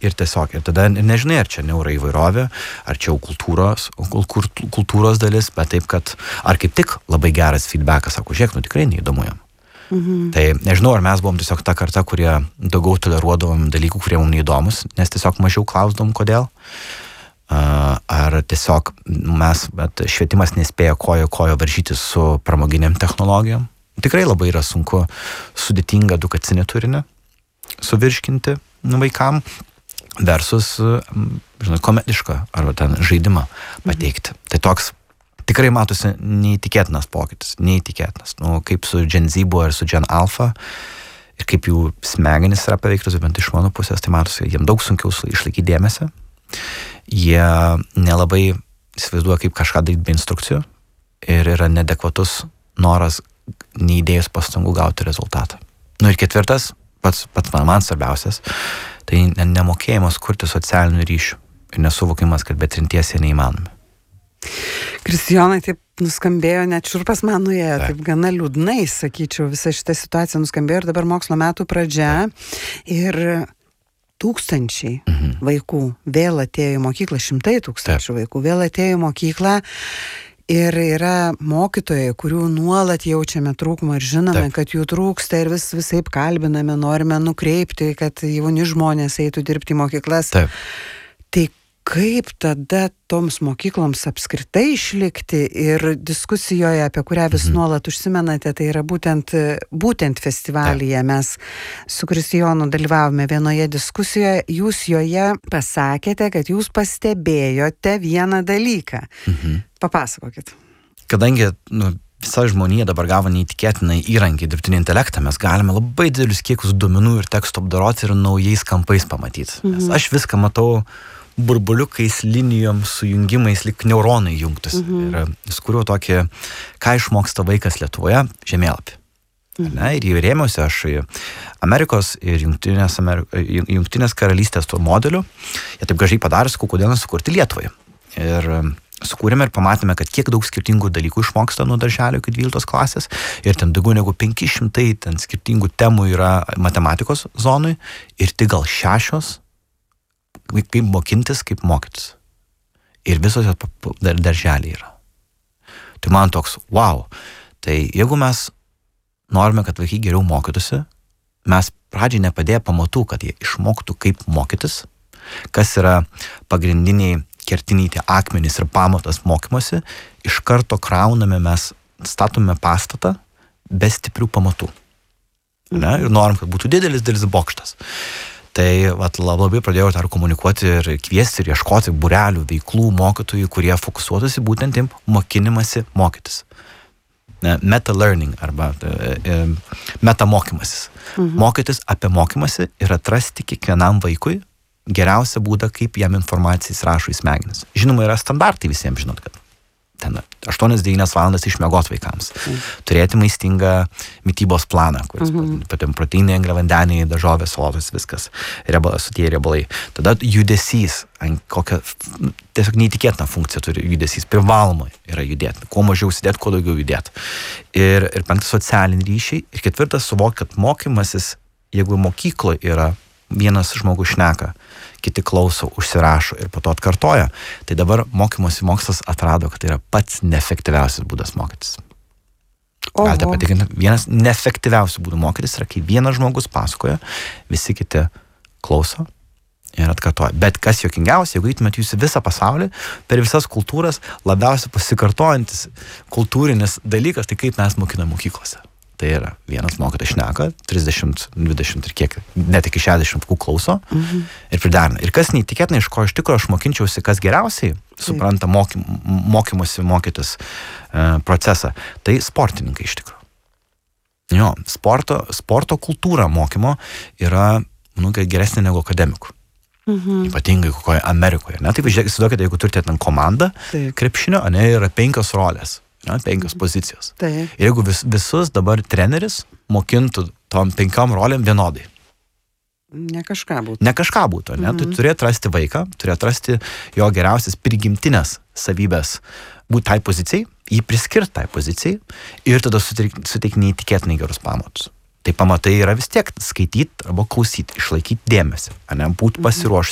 ir tiesiog, ir tada nežinai, ar čia neuroįvairovė, ar čia jau kultūros dalis, bet taip, kad, ar kaip tik labai geras feedbackas, sako, žiūrėk, tikrai neįdomu jam. Tai nežinau, ar mes buvom tiesiog ta karta, kurie daugiau toleruodavom dalykų, kurie mums neįdomus, nes tiesiog mažiau klausdavom, kodėl. Ar tiesiog bet švietimas nespėjo kojo varžyti su pramoginiam technologijom. Tikrai labai yra sunku sudėtingą edukacinį turinį suvirškinti vaikam versus, komedišką arba ten žaidimą pateikti. Tai toks tikrai matosi neįtikėtinas pokytis, neįtikėtinas. Kaip su Gen Z buvo ir su Gen Alpha ir kaip jų smegenys yra paveiktos, bent iš mano pusės, tai matosi, jiems daug sunkiau išlaikyti dėmesį. Jie nelabai įsivaizduoja, kaip kažką daryti be instrukcijų ir yra neadekvatus noras neįdėjus pastangų gauti rezultatą. Ir ketvirtas, pats man svarbiausias, tai nemokėjimas kurti socialinių ryšių ir nesuvokimas, kad be trinties jie neįmanomi. Kristijonai, taip nuskambėjo, net šiurpas man nuėjo, taip gana liūdnai, sakyčiau, visa šita situacija nuskambėjo ir dabar mokslo metų pradžia ir tūkstančiai vaikų vėl atėjo į mokyklą, 100 tūkstančių vaikų vėl atėjo į mokyklą ir yra mokytojai, kurių nuolat jaučiame trūkumą ir žinome, kad jų trūksta ir visaip kalbiname, norime nukreipti, kad jauni žmonės eitų dirbti į mokyklas. Tai kaip tada toms mokykloms apskritai išlikti ir diskusijoje, apie kurią vis nuolat užsimenate, tai yra būtent festivalyje. Mes su Kristijonu dalyvavome vienoje diskusijoje, jūs joje pasakėte, kad jūs pastebėjote vieną dalyką. Papasakokit. Kadangi visa žmonija dabar gavo neįtikėtinai įrankį dirbtinį intelektą, mes galime labai didelius kiekius duomenų ir tekstų apdoroti ir naujais kampais pamatyti. Nes aš viską matau burbuliukais, linijom, sujungimais, lyg neuronai jungtus. Ir skuriu tokį, ką išmoksta vaikas Lietuvoje, žemėlapį. Ir jį rėmiausi aš Amerikos ir Jungtinės karalystės tuo modeliu. Jie taip gražiai padarė, kodėl nesukurti Lietuvai. Ir sukūrėme ir pamatėme, kad kiek daug skirtingų dalykų išmoksta nuo darželio iki 12 klasės. Ir ten daugiau negu 500 ten skirtingų temų yra matematikos zonui. Ir tik gal 6 kaip mokintis, kaip mokytis. Ir visos darželiai yra. Tai man toks, wow. Tai jeigu mes norime, kad vaikai geriau mokytųsi, mes pradžiai nepadėję pamatų, kad jie išmoktų, kaip mokytis, kas yra pagrindiniai kertiniai tie akmenys ir pamatas mokymosi, iš karto krauname, mes statome pastatą be stiprių pamatų. Ir norim, kad būtų didelis bokštas. Tai labai pradėjau dar komunikuoti ir kviesti ir ieškoti būrelių, veiklų, mokytojų, kurie fokusuotųsi būtent tim mokinimasi mokytis. Meta-learning arba meta-mokymasis. Mokytis apie mokymasi ir atrasti kiekvienam vaikui geriausią būdą, kaip jam informaciją įsirašo į smegenis. Žinoma, yra standartai visiems, žinot, kad ten 8-9 valandas išmiegot vaikams. Turėti maistingą mitybos planą, kuris proteinai, angliavandeniai, daržovės, salotos, viskas, sotieji riebalai. Tada judesys, tiesiog neįtikėtina funkcija turi judesys, privalomai yra judėti. Kuo mažiau sėdėti, kuo daugiau judėti. Ir 5 socialiniai ryšiai. Ir 4 suvokti, kad mokymasis, jeigu mokykloje yra vienas žmogus šneka, kiti klauso, užsirašo ir po to atkartoja. Tai dabar mokymosi mokslas atrado, kad tai yra pats neefektyviausias būdas mokytis. Galite patikinti, vienas neefektyviausių būdų mokytis yra, kai vienas žmogus pasakoja, visi kiti klauso ir atkartoja. Bet kas juokingiausia, jeigu eitumėt jūs visą pasaulį, per visas kultūras labiausiai pasikartojantis kultūrinis dalykas, tai kaip mes mokiname mokyklose. Tai yra vienas mokytojas šneka, 30, 20 ir kiek, net iki 60 klauso ir pridarina. Ir kas neįtikėtina, iš ko iš tikrųjų aš mokinčiausi, kas geriausiai supranta mokymosi mokytis procesą, tai sportininkai iš tikrųjų. Jo, sporto kultūra mokymo yra, geresnė negu akademikų. Ypatingai kokoje Amerikoje. Taip, įsivaizduokite, jeigu turite ten komandą krepšinio, yra 5 rolės. 5 pozicijos. Ir jeigu visus dabar treneris mokintų tom 5 rolėm vienodai. Ne kažką būtų. Tu turi atrasti vaiką, turi atrasti jo geriausias prigimtinės savybės būti tai pozicijai, jį priskirti tai pozicijai ir tada suteikti neįtikėtinai gerus pamatus. Tai pamatai yra vis tiek skaityti arba klausyti, išlaikyti dėmesį, būti pasiruošus